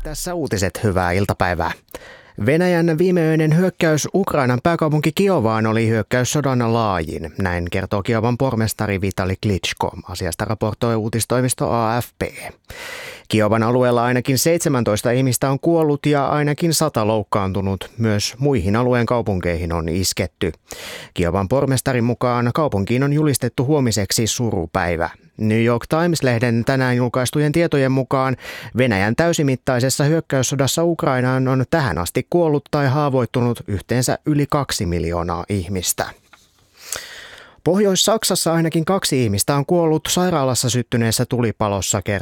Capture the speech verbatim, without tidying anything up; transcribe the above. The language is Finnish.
Tässä uutiset, hyvää iltapäivää. Venäjän viimeöinen hyökkäys Ukrainan pääkaupunki Kiovaan oli hyökkäyssodan laajin, näin kertoo Kiovan pormestari Vitali Klitschko. Asiasta raportoi uutistoimisto A F P. Kiovan alueella ainakin seitsemäntoista ihmistä on kuollut ja ainakin sata loukkaantunut. Myös muihin alueen kaupunkeihin on isketty. Kiovan pormestarin mukaan kaupunkiin on julistettu huomiseksi surupäivä. New York Times-lehden tänään julkaistujen tietojen mukaan Venäjän täysimittaisessa hyökkäyssodassa Ukrainaan on tähän asti kuollut tai haavoittunut yhteensä yli kaksi miljoonaa ihmistä. Pohjois-Saksassa ainakin kaksi ihmistä on kuollut sairaalassa syttyneessä tulipalossa, kertoo